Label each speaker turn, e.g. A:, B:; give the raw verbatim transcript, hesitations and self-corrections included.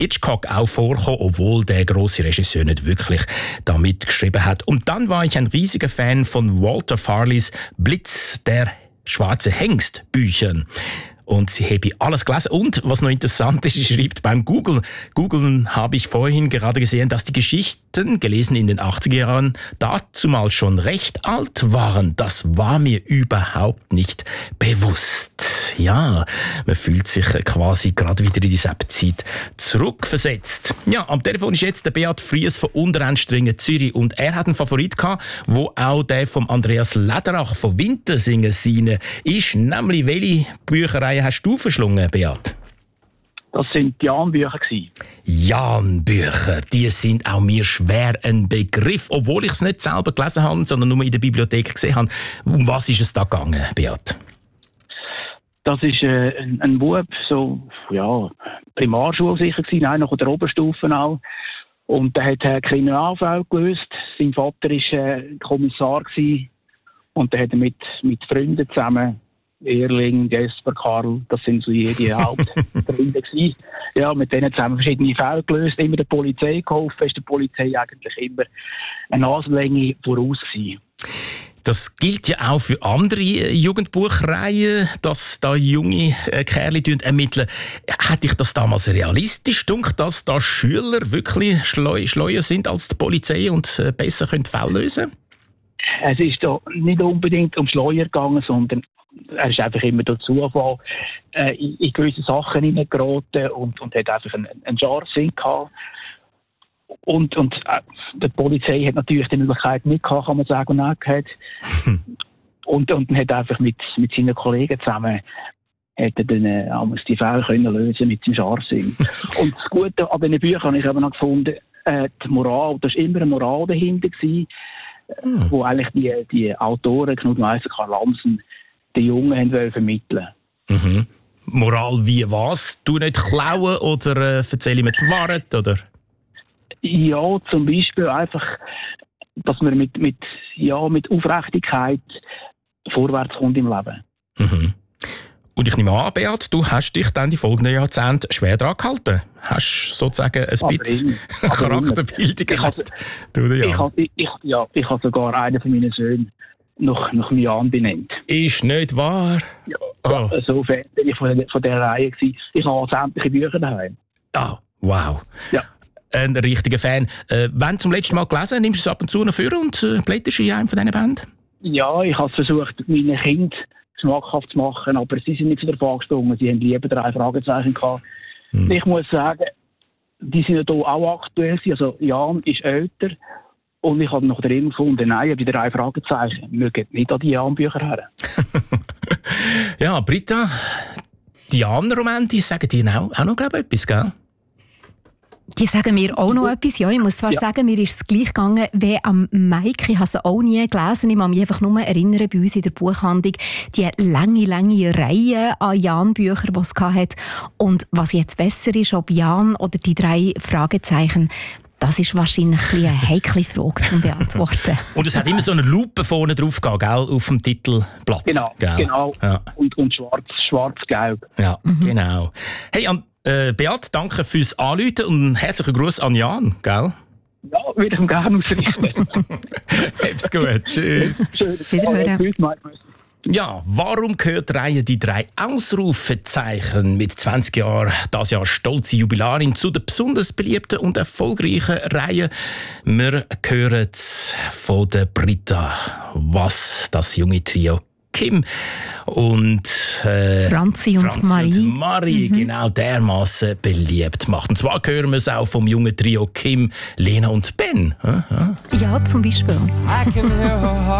A: Hitchcock auch vorkommen, obwohl der grosse Regisseur nicht wirklich da mitgeschrieben hat. Und dann war ich ein riesiger Fan von Walter Farleys Blitz der schwarze Hengst Büchern. Und sie habe alles gelesen. Und was noch interessant ist, sie schreibt beim Google. Googeln habe ich vorhin gerade gesehen, dass die Geschichten, gelesen in den achtziger Jahren, dazumal schon recht alt waren. Das war mir überhaupt nicht bewusst. Ja, man fühlt sich quasi gerade wieder in diese Zeit zurückversetzt. Ja, am Telefon ist jetzt der Beat Fries von Unterenstringen, Zürich. Und er hat einen Favorit gehabt, wo auch der von Andreas Lederach von Wintersingen seine ist. Nämlich, welche Bücherei hast du verschlungen, Beat?
B: Das sind die Jan-Bücher.
A: Jan-Bücher, die sind auch mir schwer ein Begriff, obwohl ich es nicht selber gelesen habe, sondern nur in der Bibliothek gesehen habe. Um was ist es da gegangen, Beat?
B: Das ist äh, ein, ein Bub, so, ja, Primarschule sicher gewesen, nein, noch in der Oberstufe auch. Und der hat einen Kriminalfall gelöst. Sein Vater war äh, Kommissar gewesen. Und der hat mit, mit Freunden zusammen, Erling, Jesper, Karl, das sind so die, die Hauptfreunde gewesen. Ja, mit denen zusammen verschiedene Fälle gelöst, immer der Polizei geholfen, ist der Polizei eigentlich immer eine Nasenlänge voraus gewesen.
A: Das gilt ja auch für andere Jugendbuchreihen, dass da junge Kerle ermitteln. Hätte ich das damals realistisch gedacht, dass da Schüler wirklich schleu, schleuer sind als die Polizei und besser können Fälle lösen?
B: Es ist da nicht unbedingt um Schleuer gegangen, sondern er ist einfach immer durch Zufall äh, in, in gewisse Sachen hineingeraten und, und hat einfach einen, einen Scharfsinn gehabt. Und, und äh, die Polizei hat natürlich die Möglichkeit nicht gehabt, kann man sagen, und auch gehabt. und, und hat einfach mit, mit seinen Kollegen zusammen hat er dann äh, die Fälle können lösen mit seinem Scharfsinn. Und das Gute an diesen Büchern habe ich aber noch gefunden, äh, die Moral, da war immer eine Moral dahinter gewesen, hm. wo eigentlich die, die Autoren, Knut Meisser, Karl Lamsen, die Jungen haben wollen vermitteln.
A: Mhm. Moral wie was? Du nicht klauen oder äh, erzähle mir die Wahrheit, oder?
B: Ja, zum Beispiel einfach, dass man mit, mit, ja, mit Aufrichtigkeit vorwärts kommt im Leben.
A: Mhm. Und ich nehme an, Beat, du hast dich dann die folgenden Jahrzehnte schwer dran gehalten. Hast sozusagen ein bisschen Charakterbildung gehabt.
B: Ich habe ich, ja, ich habe sogar einen von meinen Söhnen nach, nach mir Jan benannt.
A: Ist nicht wahr?
B: Ja, oh. So Fan bin ich von, von dieser Reihe gewesen. Ich habe sämtliche Bücher daheim.
A: Ah, wow.
B: Ja.
A: Ein richtiger Fan. Äh, wenn du zum letzten Mal gelesen, nimmst du es ab und zu noch vor und äh, blätterst in einem von diesen Bänden?
B: Ja, ich habe es versucht, meinen Kindern schmackhaft zu machen, aber sie sind nicht zu der Frage gesprungen. Sie haben lieber drei Fragezeichen gehabt. Hm. Ich muss sagen, die sind ja hier auch aktuell. Also Jan ist älter. Und ich habe noch drin gefunden, nein, die drei Fragezeichen mögen nicht an die Jan-Bücher her.
A: Ja, Britta, die Jan-Romane, die sagen dir auch, auch noch, glaube ich, etwas, gell?
C: Die sagen mir auch noch etwas. Ja, ich muss zwar ja. sagen, mir ist es gleich gegangen wie am Mike. Ich habe es auch nie gelesen. Ich kann mich einfach nur erinnern, bei uns in der Buchhandlung, die lange, lange Reihe an Jan-Büchern, die es hatte. Und was jetzt besser ist, ob Jan oder die drei Fragezeichen, das ist wahrscheinlich eine heikle Frage zu beantworten.
A: Und es hat immer so eine Lupe vorne drauf gehabt, gell, auf dem Titelblatt.
B: Genau,
A: gell?
B: genau.
A: Ja.
B: Und, und schwarz, schwarz-gelb.
A: Ja, mhm. genau. Hey, an, äh, Beat, danke fürs Anrufen und herzlichen Gruß an Jan, gell?
B: Ja, würde ich gerne ausrichten.
A: Hab's gut, tschüss.
C: Wiederhören.
A: Ja, warum gehört die Reihe «Die drei Ausrufezeichen» mit zwanzig Jahren, das Jahr stolze Jubilarin, zu der besonders beliebten und erfolgreichen Reihe? Wir hören von der Britta, was das junge Trio Kim und äh,
C: Franzi und
A: Franzi
C: Marie,
A: und Marie mhm. genau dermaßen beliebt macht. Und zwar hören wir es auch vom jungen Trio Kim, Lena und Ben.
C: Ja, zum Beispiel.